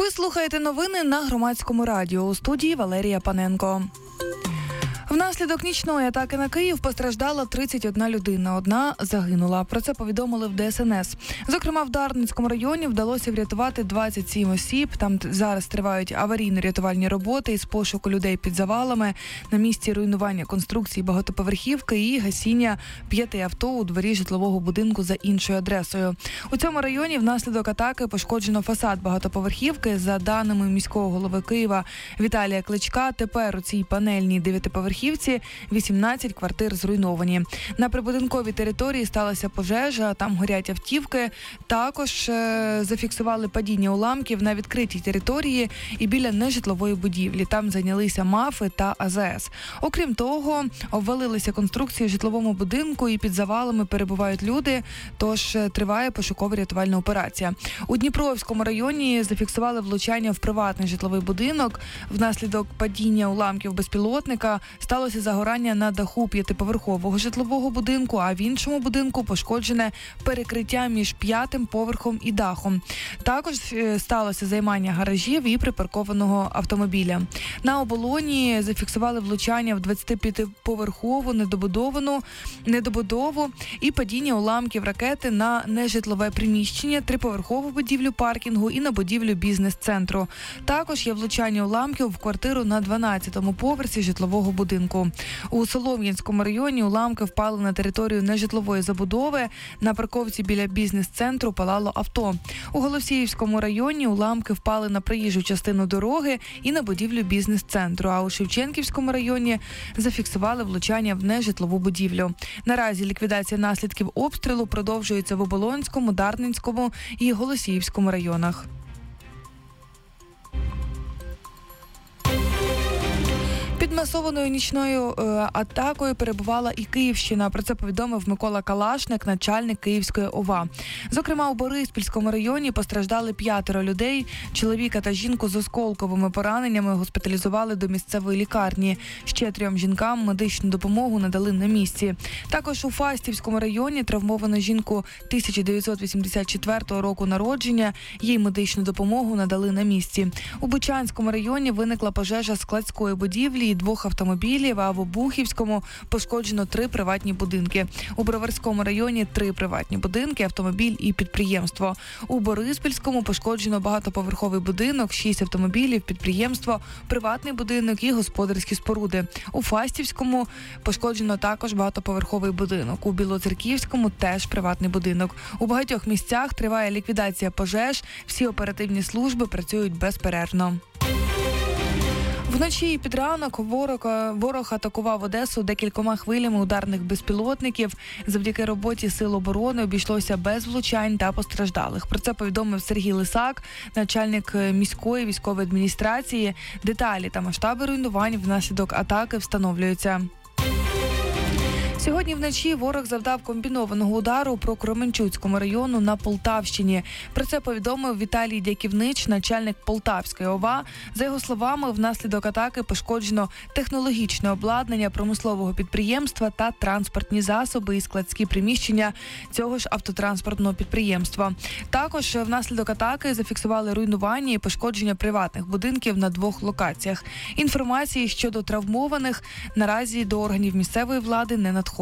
Ви слухаєте новини на Громадському радіо. У студії Валерія Паненко. Внаслідок нічної атаки на Київ постраждала 31 людина. Одна загинула. Про це повідомили в ДСНС. Зокрема, в Дарницькому районі вдалося врятувати 27 осіб. Там зараз тривають аварійно-рятувальні роботи із пошуку людей під завалами. На місці руйнування конструкції багатоповерхівки і гасіння 5 авто у дворі житлового будинку за іншою адресою. У цьому районі внаслідок атаки пошкоджено фасад багатоповерхівки. За даними міського голови Києва Віталія Кличка, тепер у цій панельній 9-поверхівці 18 квартир зруйновані. На прибудинковій території сталася пожежа, там горять автівки. Також зафіксували падіння уламків на відкритій території і біля нежитлової будівлі. Там зайнялися МАФи та АЗС. Окрім того, обвалилися конструкції в житловому будинку і під завалами перебувають люди, тож триває пошуково-рятувальна операція. У Дніпровському районі зафіксували влучання в приватний житловий будинок. Внаслідок падіння уламків безпілотника сталося загорання на даху 5-поверхового житлового будинку, а в іншому будинку пошкоджене перекриття між 5-м поверхом і дахом. Також сталося займання гаражів і припаркованого автомобіля. На Оболоні зафіксували влучання в 25-поверхову недобудову і падіння уламків ракети на нежитлове приміщення, 3-поверхову будівлю паркінгу і на будівлю бізнес-центру. Також є влучання уламків в квартиру на 12-му поверсі житлового будинку. У Солом'янському районі уламки впали на територію нежитлової забудови. На парковці біля бізнес-центру палало авто. У Голосіївському районі уламки впали на проїжджу частину дороги і на будівлю бізнес-центру. А у Шевченківському районі зафіксували влучання в нежитлову будівлю. Наразі ліквідація наслідків обстрілу продовжується в Оболонському, Дарницькому і Голосіївському районах. Під масованою нічною атакою перебувала і Київщина. Про це повідомив Микола Калашник, начальник Київської ОВА. Зокрема, у Бориспільському районі постраждали 5 людей. Чоловіка та жінку з осколковими пораненнями госпіталізували до місцевої лікарні. Ще 3 жінкам медичну допомогу надали на місці. Також у Фастівському районі травмовану жінку 1984 року народження. Їй медичну допомогу надали на місці. У Бучанському районі виникла пожежа складської будівлі і 2 автомобілів, а в Обухівському пошкоджено 3 приватні будинки. У Броварському районі 3 приватні будинки, автомобіль і підприємство. У Бориспільському пошкоджено багатоповерховий будинок, 6 автомобілів, підприємство, приватний будинок і господарські споруди. У Фастівському пошкоджено також багатоповерховий будинок. У Білоцерківському теж приватний будинок. У багатьох місцях триває ліквідація пожеж, всі оперативні служби працюють безперервно. Вночі і під ранок ворог атакував Одесу декількома хвилями ударних безпілотників. Завдяки роботі сил оборони обійшлося без влучань та постраждалих. Про це повідомив Сергій Лисак, начальник міської військової адміністрації. Деталі та масштаби руйнувань внаслідок атаки встановлюються. Сьогодні вночі ворог завдав комбінованого удару по Кременчуцькому району на Полтавщині. Про це повідомив Віталій Дяківнич, начальник Полтавської ОВА. За його словами, внаслідок атаки пошкоджено технологічне обладнання промислового підприємства та транспортні засоби і складські приміщення цього ж автотранспортного підприємства. Також внаслідок атаки зафіксували руйнування і пошкодження приватних будинків на 2 локаціях. Інформації щодо травмованих наразі до органів місцевої влади не надходило.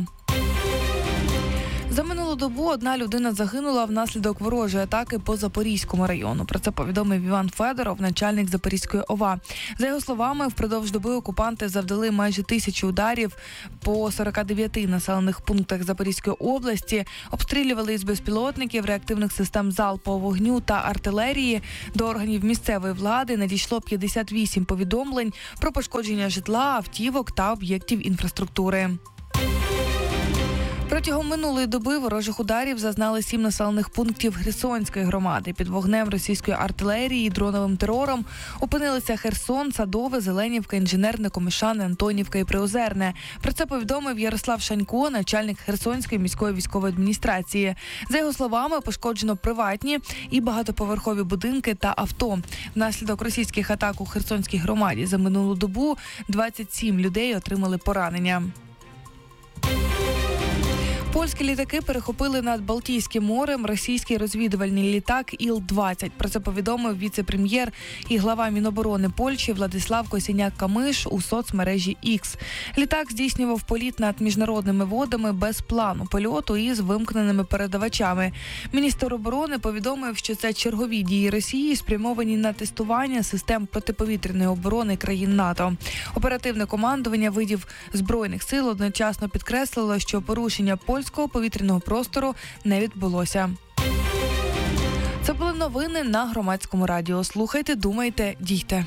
За минулу добу 1 людина загинула внаслідок ворожої атаки по Запорізькому району. Про це повідомив Іван Федоров, начальник Запорізької ОВА. За його словами, впродовж доби окупанти завдали майже 1000 ударів по 49 населених пунктах Запорізької області, обстрілювали із безпілотників, реактивних систем залпового вогню та артилерії. До органів місцевої влади надійшло 58 повідомлень про пошкодження житла, автівок та об'єктів інфраструктури. Протягом минулої доби ворожих ударів зазнали 7 населених пунктів Херсонської громади. Під вогнем російської артилерії і дроновим терором опинилися Херсон, Садове, Зеленівка, Інженерне, Комишане, Антонівка і Приозерне. Про це повідомив Ярослав Шанько, начальник Херсонської міської військової адміністрації. За його словами, пошкоджено приватні і багатоповерхові будинки та авто. Внаслідок російських атак у Херсонській громаді за минулу добу 27 людей отримали поранення. Польські літаки перехопили над Балтійським морем російський розвідувальний літак Іл-20. Про це повідомив віце-прем'єр і глава Міноборони Польщі Владислав Косіняк-Камиш у соцмережі X. Літак здійснював політ над міжнародними водами без плану польоту і з вимкненими передавачами. Міністр оборони повідомив, що це чергові дії Росії, спрямовані на тестування систем протиповітряної оборони країн НАТО. Оперативне командування видів Збройних сил одночасно підкреслило, що порушення польського повітряного простору не відбулося. Це були новини на Громадському радіо. Слухайте, думайте, дійте.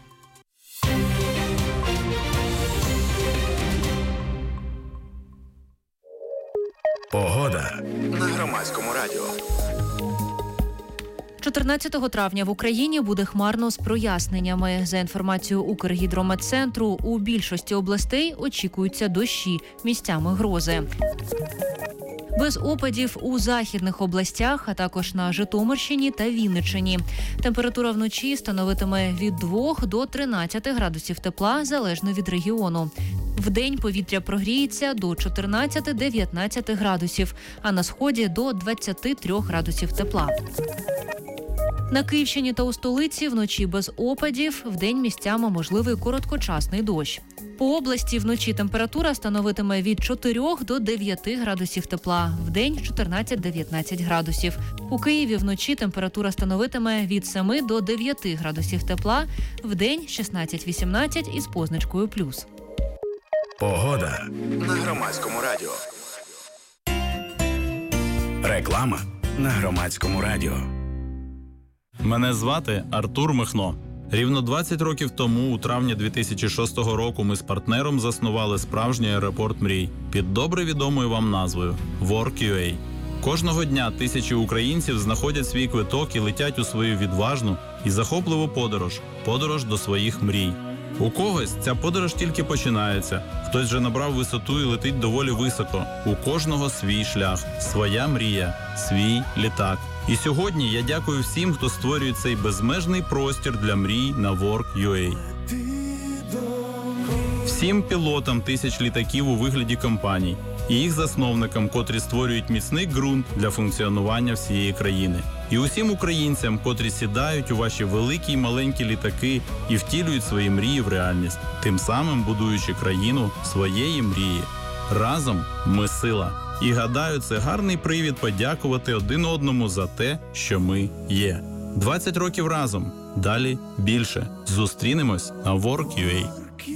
Погода на Громадському радіо. 14 травня в Україні буде хмарно з проясненнями. За інформацією Укргідрометцентру, у більшості областей очікуються дощі, місцями грози. Без опадів у західних областях, а також на Житомирщині та Вінниччині. Температура вночі становитиме від 2 до 13 градусів тепла, залежно від регіону. Вдень повітря прогріється до 14-19 градусів, а на сході до 23 градусів тепла. На Київщині та у столиці вночі без опадів, вдень місцями можливий короткочасний дощ. По області вночі температура становитиме від 4 до 9 градусів тепла, вдень 14-19 градусів. У Києві вночі температура становитиме від 7 до 9 градусів тепла, вдень 16-18 із позначкою плюс. Погода на Громадському радіо. Реклама на Громадському радіо. Мене звати Артур Михно. Рівно 20 років тому, у травні 2006 року, ми з партнером заснували справжній аеропорт мрій під добре відомою вам назвою Work.ua. Кожного дня тисячі українців знаходять свій квиток і летять у свою відважну і захопливу подорож до своїх мрій. У когось ця подорож тільки починається, хтось вже набрав висоту і летить доволі високо. У кожного свій шлях, своя мрія, свій літак. І сьогодні я дякую всім, хто створює цей безмежний простір для мрій на Work.ua. Всім пілотам тисяч літаків у вигляді компаній і їх засновникам, котрі створюють міцний ґрунт для функціонування всієї країни. І усім українцям, котрі сідають у ваші великі й маленькі літаки і втілюють свої мрії в реальність, тим самим будуючи країну своєї мрії. Разом ми сила. І гадаю, це гарний привід подякувати один одному за те, що ми є. 20 років разом. Далі більше. Зустрінемось на Work.ua.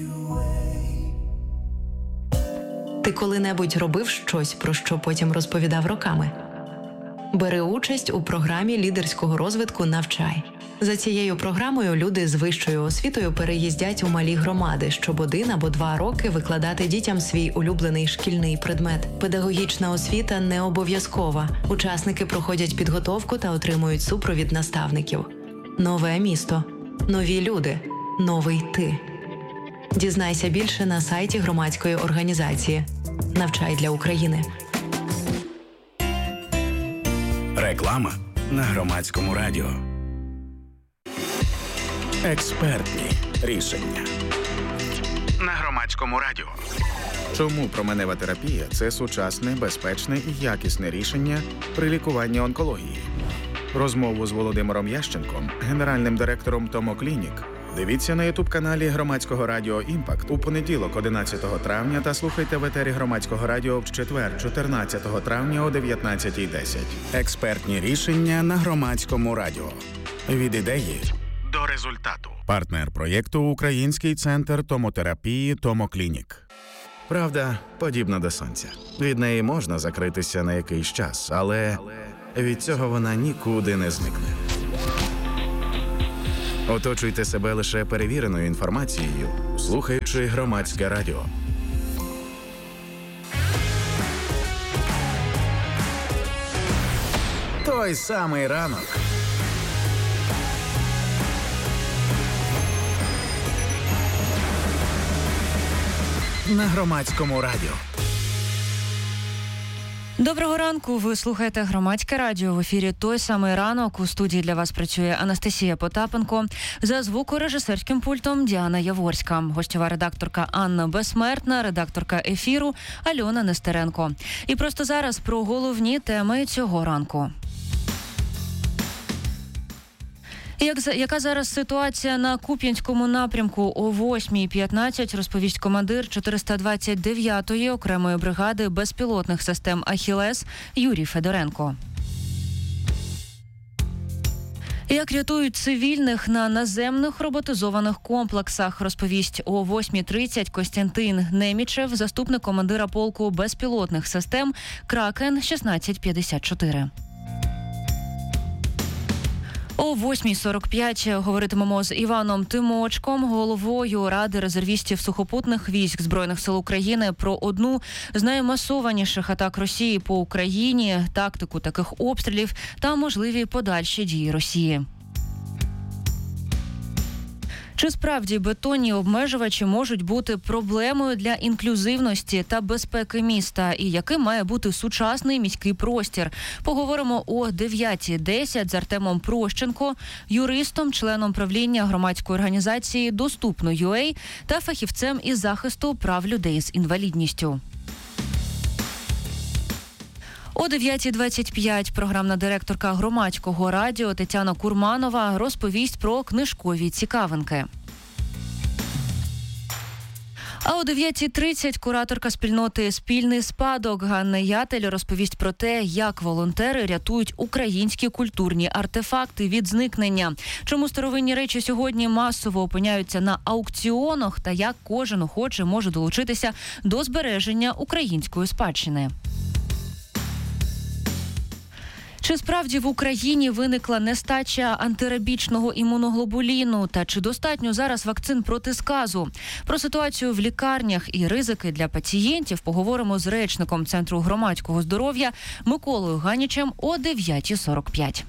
Ти коли-небудь робив щось, про що потім розповідав роками? Бери участь у програмі лідерського розвитку «Навчай». За цією програмою люди з вищою освітою переїздять у малі громади, щоб 1 або 2 роки викладати дітям свій улюблений шкільний предмет. Педагогічна освіта не обов'язкова. Учасники проходять підготовку та отримують супровід наставників. Нове місто. Нові люди. Новий ти. Дізнайся більше на сайті громадської організації «Навчай для України». Реклама на Громадському радіо. Експертні рішення на Громадському радіо. Чому променева терапія – це сучасне, безпечне і якісне рішення при лікуванні онкології? Розмову з Володимиром Ященком, генеральним директором Томоклінік, дивіться на ютуб-каналі Громадського радіо «Імпакт» у понеділок 11 травня та слухайте в етері Громадського радіо в четвер 14 травня о 19:10. Експертні рішення на Громадському радіо. Від ідеї до результату. Партнер проєкту – Український центр томотерапії «Томоклінік». Правда подібна до сонця. Від неї можна закритися на якийсь час, але від цього вона нікуди не зникне. Оточуйте себе лише перевіреною інформацією, слухаючи Громадське радіо. Той самий ранок. На Громадському радіо. Доброго ранку. Ви слухаєте Громадське радіо. В ефірі той самий ранок. У студії для вас працює Анастасія Потапенко. За звукорежисерським пультом Діана Яворська. Гостьова редакторка Анна Безсмертна, редакторка ефіру Альона Нестеренко. І просто зараз про головні теми цього ранку. Яка зараз ситуація на Куп'янському напрямку? О 8:15 розповість командир 429-ї окремої бригади безпілотних систем «Ахілес» Юрій Федоренко. Як рятують цивільних на наземних роботизованих комплексах, розповість о 8:30 Костянтин Немічев, заступник командира полку безпілотних систем «Кракен-1654». О 8:45 говоритимемо з Іваном Тимочком, головою Ради резервістів сухопутних військ Збройних сил України, про одну з наймасованіших атак Росії по Україні, тактику таких обстрілів та можливі подальші дії Росії. Чи справді бетонні обмежувачі можуть бути проблемою для інклюзивності та безпеки міста? І яким має бути сучасний міський простір? Поговоримо о 9:10 з Артемом Прощенко, юристом, членом правління громадської організації «Доступно.UA» та фахівцем із захисту прав людей з інвалідністю. О 9:25 програмна директорка Громадського радіо Тетяна Курманова розповість про книжкові цікавинки. А о 9:30 кураторка спільноти «Спільний спадок» Ганна Ятель розповість про те, як волонтери рятують українські культурні артефакти від зникнення, чому старовинні речі сьогодні масово опиняються на аукціонах та як кожен охочий може долучитися до збереження української спадщини. Чи справді в Україні виникла нестача антирабічного імуноглобуліну? Та чи достатньо зараз вакцин проти сказу? Про ситуацію в лікарнях і ризики для пацієнтів поговоримо з речником Центру громадського здоров'я Миколою Ганічем о 9:45.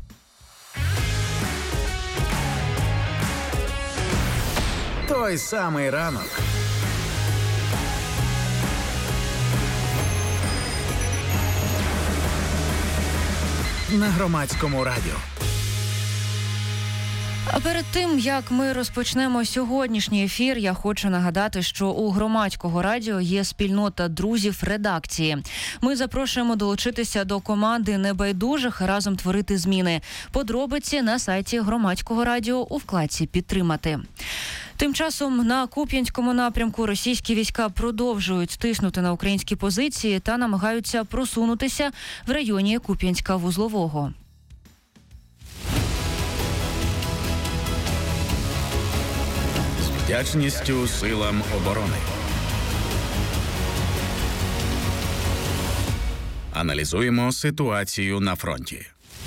Той самий ранок. На Громадському радіо. А перед тим, як ми розпочнемо сьогоднішній ефір, я хочу нагадати, що у Громадського радіо є спільнота друзів редакції. Ми запрошуємо долучитися до команди небайдужих, разом творити зміни. Подробиці на сайті Громадського радіо у вкладці «Підтримати». Тим часом на Куп'янському напрямку російські війська продовжують тиснути на українські позиції та намагаються просунутися в районі Куп'янська-Вузлового. З вдячністю силам оборони. Аналізуємо ситуацію на фронті.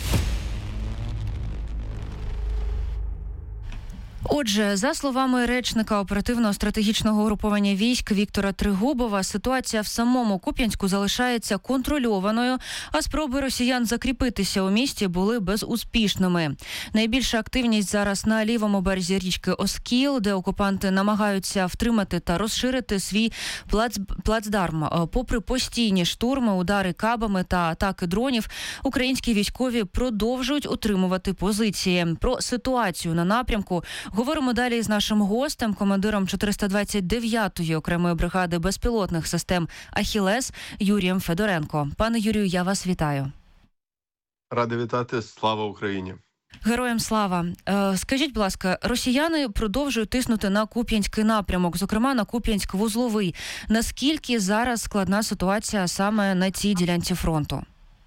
Отже, за словами речника оперативно-стратегічного угруповання військ Віктора Тригубова, ситуація в самому Куп'янську залишається контрольованою, а спроби росіян закріпитися у місті були безуспішними. Найбільша активність зараз на лівому березі річки Оскіл, де окупанти намагаються втримати та розширити свій плацдарм. Попри постійні штурми, удари кабами та атаки дронів, українські військові продовжують утримувати позиції. Про ситуацію на напрямку говоримо далі з нашим гостем, командиром 429-ї окремої бригади безпілотних систем «Ахілес» Юрієм Федоренко. Пане Юрію, я вас вітаю. Радий вітати. Слава Україні. Героям слава. Скажіть, будь ласка, росіяни продовжують тиснути на Куп'янський напрямок, зокрема на Куп'янськ-Вузловий. Наскільки зараз складна ситуація саме на цій ділянці фронту?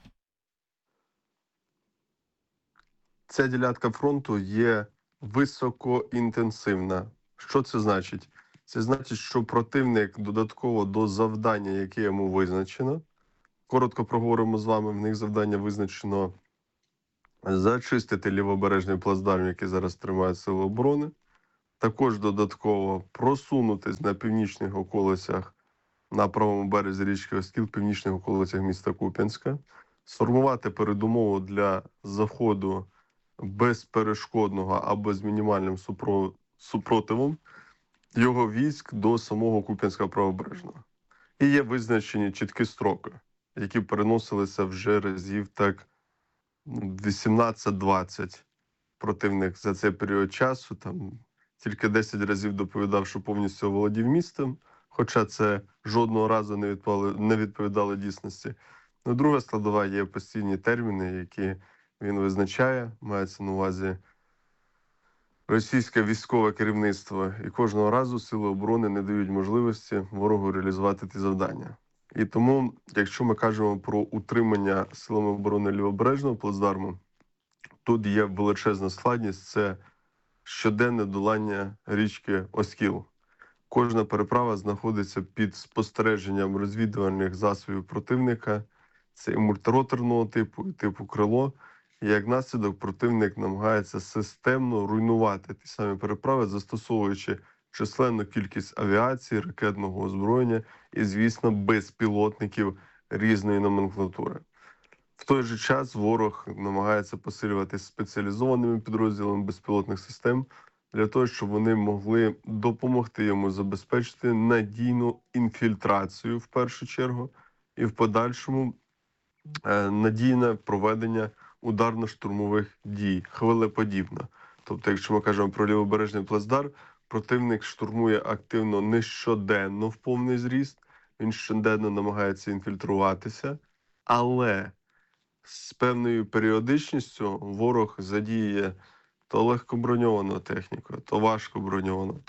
Ця ділянка фронту є високоінтенсивна. Що це значить? Це значить, що противник додатково до завдання, яке йому визначено, коротко проговоримо з вами, в них завдання визначено зачистити лівобережний плацдарм, який зараз тримають сили оборони, також додатково просунутись на північних околицях, на правому березі річки Оскіл, північних околицях міста Куп'янська, сформувати передумову для заходу безперешкодного або з мінімальним супротивом його військ до самого Куп'янська правобережного. І є визначені чіткі строки. які переносилися вже разів так 18-20. Противник за цей період часу там тільки 10 разів доповідав, що повністю оволодів містом, хоча це жодного разу не відповідало дійсності. Ну, друга складова є постійні терміни, які він визначає, мається на увазі російське військове керівництво, і кожного разу сили оборони не дають можливості ворогу реалізувати ті завдання. І тому, якщо ми кажемо про утримання силами оборони Лівобережного плацдарму, тут є величезна складність – це щоденне долання річки Оскіл. Кожна переправа знаходиться під спостереженням розвідувальних засобів противника, це і мультироторного типу, і типу крило. І як наслідок противник намагається системно руйнувати ті самі переправи, застосовуючи численну кількість авіації, ракетного озброєння і, звісно, безпілотників різної номенклатури. В той же час ворог намагається посилювати спеціалізованими підрозділами безпілотних систем для того, щоб вони могли допомогти йому забезпечити надійну інфільтрацію в першу чергу і в подальшому надійне проведення ударно-штурмових дій, хвилеподібно. Тобто, якщо ми кажемо про Лівобережний плацдарм, противник штурмує активно не щоденно в повний зріст, він щоденно намагається інфільтруватися, але з певною періодичністю ворог задіє то легкоброньовану техніку, то важкоброньовану,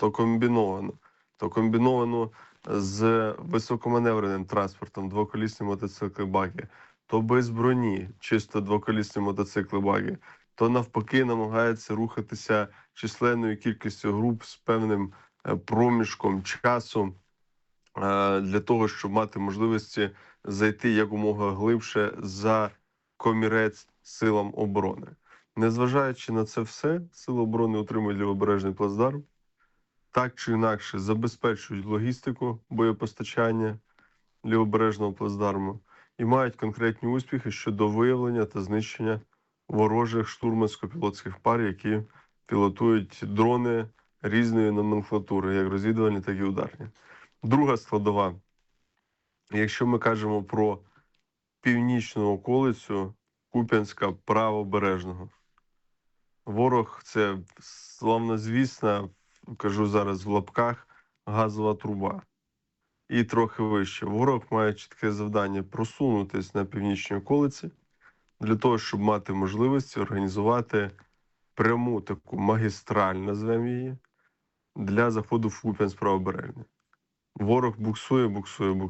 то комбіновано з високоманевреним транспортом, двоколісні мотоцикли баги, то без броні, чисто двоколісні мотоцикли баги, то навпаки намагається рухатися численною кількістю груп з певним проміжком часу для того, щоб мати можливості зайти якомога глибше за комірець силам оборони. Незважаючи на це все, сили оборони утримують Лівобережний плацдарм, так чи інакше забезпечують логістику боєпостачання Лівобережного плацдарму і мають конкретні успіхи щодо виявлення та знищення ворожих штурмансько-пілотських пар, які пілотують дрони різної номенклатури, як розвідувальні, так і ударні. Друга складова. Якщо ми кажемо про північну околицю Куп'янська правобережного. Ворог – це славнозвісна, кажу зараз в лапках, газова труба. І трохи вище. Ворог має чітке завдання просунутися на північній околиці для того, щоб мати можливість організувати пряму таку магістраль, назвемо її, для заходу в Куп'янськ правобережний. Ворог буксує.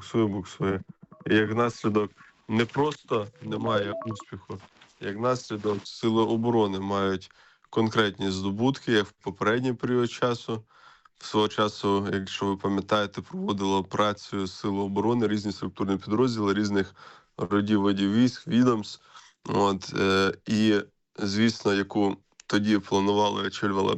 І як наслідок не просто немає успіху, як наслідок сили оборони мають конкретні здобутки, як в попередній період часу. Свого часу, якщо ви пам'ятаєте, проводили операцію Сили оборони, різні структурні підрозділи, різних родів, видів військ, відомств. І, звісно, яку тоді планували, очолювала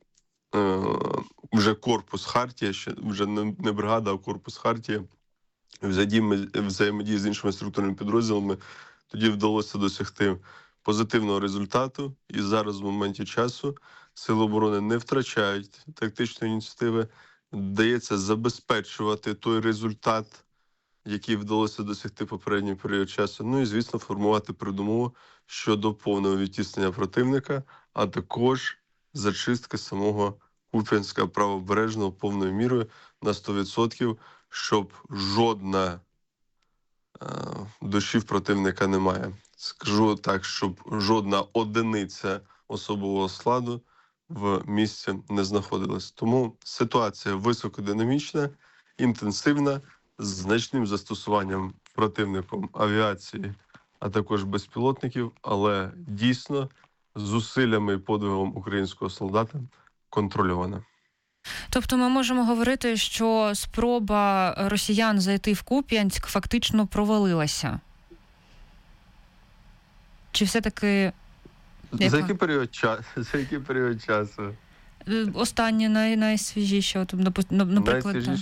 вже корпус Хартія, ще вже не бригада, а корпус Хартія, взаємодії з іншими структурними підрозділами, тоді вдалося досягти позитивного результату. І зараз в моменті часу Сили оборони не втрачають тактичної ініціативи, вдається забезпечувати той результат, який вдалося досягти попередній період часу. Ну і, звісно, формувати передумову щодо повного відтіснення противника, а також зачистки самого Куп'янська правобережного повною мірою на 100%, щоб жодна душі в противника немає. Скажу так, щоб жодна одиниця особового складу в місті не знаходилась. Тому ситуація високодинамічна, інтенсивна, з значним застосуванням противником авіації, а також безпілотників, але дійсно з зусиллями і подвигом українського солдата контрольована. Тобто ми можемо говорити, що спроба росіян зайти в Куп'янськ фактично провалилася? Чи все-таки... За який період часу? Останнє, найсвіжіше, наприклад. Найсвіжіше